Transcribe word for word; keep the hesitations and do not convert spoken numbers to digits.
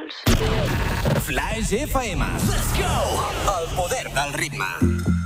Flash F M. Let's go! El poder del ritme.